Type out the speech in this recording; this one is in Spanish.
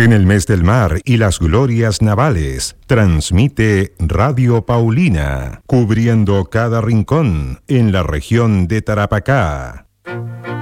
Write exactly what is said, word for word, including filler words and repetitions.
En el mes del mar y las glorias navales, transmite Radio Paulina, cubriendo cada rincón en la región de Tarapacá.